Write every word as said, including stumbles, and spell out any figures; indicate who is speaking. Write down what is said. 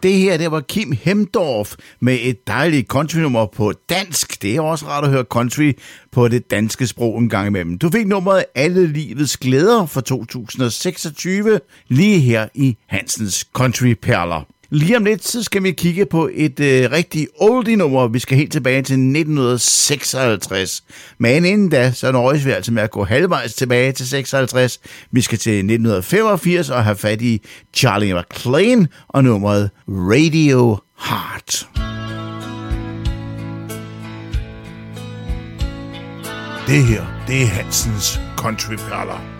Speaker 1: det her, det var Kim Hemdorf med et dejligt countrynummer på dansk. Det er også rart at høre country på det danske sprog en gang imellem. Du fik nummeret Alle Livets Glæder fra to tusind og seksogtyve, lige her i Hansens Country Perler. Lige om lidt, så skal vi kigge på et øh, rigtig oldie-nummer. Vi skal helt tilbage til nitten seksoghalvtreds. Men inden da, så nøjes vi altså med at gå halvvejs tilbage til seksoghalvtreds. Vi skal til nitten femogfirs og have fat i Charlie McClain og nummeret Radio Heart. Det her, det er Hansens Country Perler.